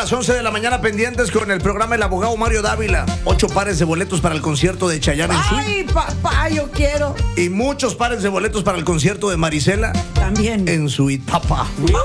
las 11 de la mañana pendientes con el programa El Abogado Mario Dávila. 8 pares de boletos para el concierto de Chayanne en Suite. Ay, papá, yo quiero. Y muchos pares de boletos para el concierto de Marisela También. en Suite, papá.